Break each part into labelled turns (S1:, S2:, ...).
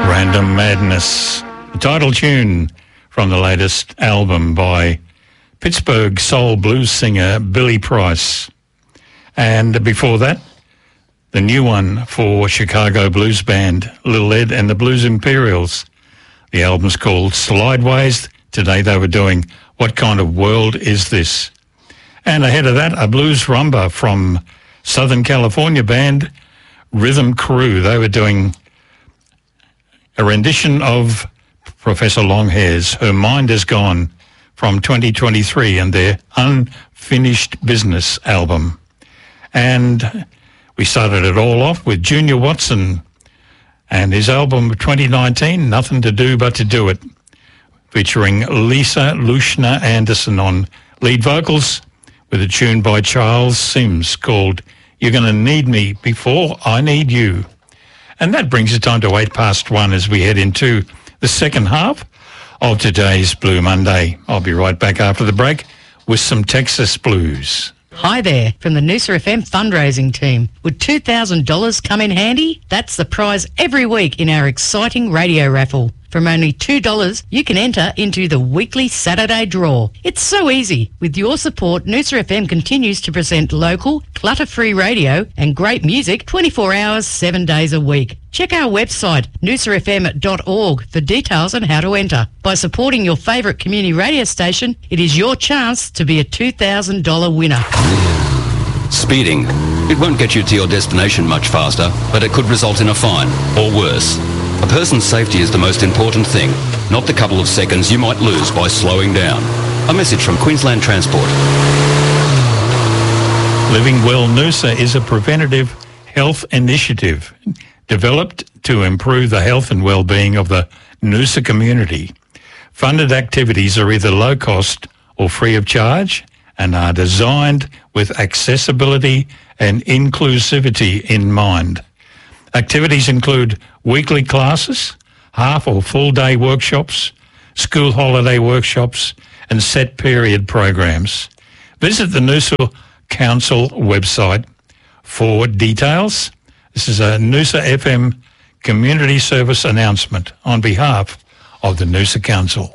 S1: Random Madness, the title tune from the latest album by Pittsburgh soul blues singer Billy Price. And before that, the new one for Chicago blues band Little Ed and the Blues Imperials. The album's called Slideways. Today they were doing What Kind of World Is This? And ahead of that, a blues rumba from Southern California band Rhythm Crew. They were doing a rendition of Professor Longhair's Her Mind Is Gone from 2023 and their Unfinished Business album. And we started it all off with Junior Watson and his album of 2019, Nothing to Do But to Do It, featuring Lisa Lushna Anderson on lead vocals with a tune by Charles Sims called You're Gonna Need Me Before I Need You. And that brings it on to 1:08 as we head into the second half of today's Blue Monday. I'll be right back after the break with some Texas blues.
S2: Hi there, from the Noosa FM fundraising team. Would $2,000 come in handy? That's the prize every week in our exciting radio raffle. From only $2, you can enter into the weekly Saturday draw. It's so easy. With your support, Noosa FM continues to present local, clutter-free radio and great music 24 hours, 7 days a week. Check our website, noosafm.org, for details on how to enter. By supporting your favourite community radio station, it is your chance to be a $2,000 winner.
S3: Speeding. It won't get you to your destination much faster, but it could result in a fine, or worse. A person's safety is the most important thing, not the couple of seconds you might lose by slowing down. A message from Queensland Transport.
S1: Living Well Noosa is a preventative health initiative developed to improve the health and well-being of the Noosa community. Funded activities are either low cost or free of charge and are designed with accessibility and inclusivity in mind. Activities include weekly classes, half or full day workshops, school holiday workshops, and set period programs. Visit the Noosa Council website for details. This is a Noosa FM community service announcement on behalf of the Noosa Council.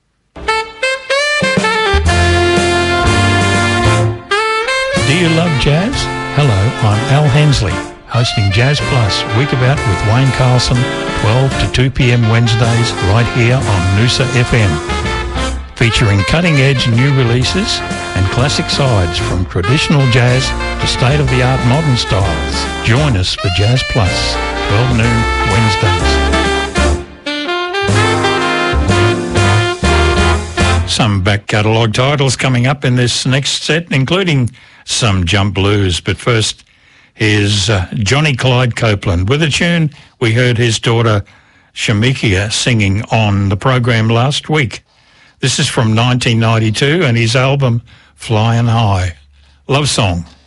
S1: Do you love jazz? Hello, I'm Al Hensley, hosting Jazz Plus Weekabout with Wayne Carlson, 12 to 2 p.m. Wednesdays, right here on Noosa FM. Featuring cutting-edge new releases and classic sides from traditional jazz to state-of-the-art modern styles. Join us for Jazz Plus, 12 noon Wednesdays. Some back catalogue titles coming up in this next set, including some jump blues. But first, here's Johnny Clyde Copeland with a tune we heard his daughter Shamikia singing on the program last week. This is from 1992 and his album Flying High. Love song.